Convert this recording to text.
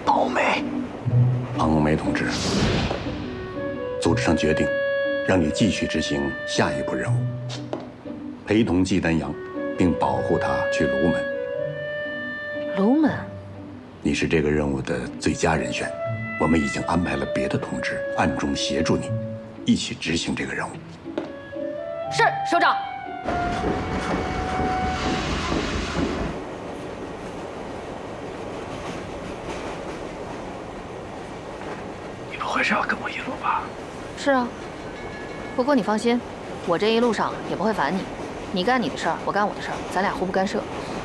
倒霉。 庞红梅同志，组织上决定，让你继续执行下一步任务，陪同季丹阳，并保护他去卢门。 卢门， 你是这个任务的最佳人选。我们已经安排了别的同志暗中协助你，一起执行这个任务。 是，首长。 你不会是要跟我一路吧？ 是啊，不过你放心，我这一路上也不会烦你。你干你的事儿，我干我的事儿，咱俩互不干涉。